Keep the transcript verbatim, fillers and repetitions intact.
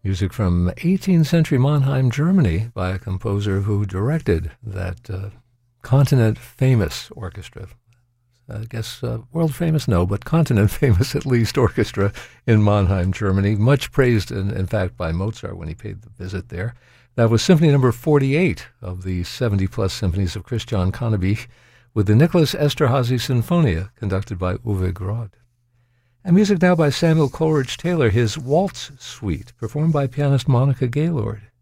Music from eighteenth century Mannheim, Germany, by a composer who directed that uh, continent-famous orchestra. I guess uh, world-famous, no, but continent-famous at least orchestra in Mannheim, Germany. Much praised, in, in fact, by Mozart when he paid the visit there. That was symphony number forty-eight of the seventy-plus symphonies of Christian Conneby, with the Nicholas Esterhazy Sinfonia, conducted by Uwe Grod. And music now by Samuel Coleridge Taylor, his Waltz Suite, performed by pianist Monica Gaylord.